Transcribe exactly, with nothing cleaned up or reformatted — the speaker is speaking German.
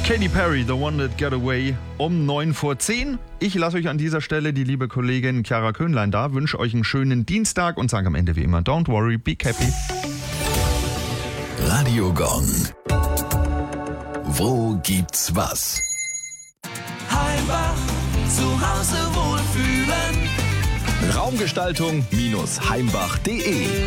Katy Perry, The One That Got Away, um neun vor zehn. Ich lasse euch an dieser Stelle die liebe Kollegin Chiara Köhnlein da, wünsche euch einen schönen Dienstag und sage am Ende wie immer, don't worry, be happy. Radio Gong. Wo gibt's was? Heimbach, zu Hause wohlfühlen. Raumgestaltung-heimbach punkt de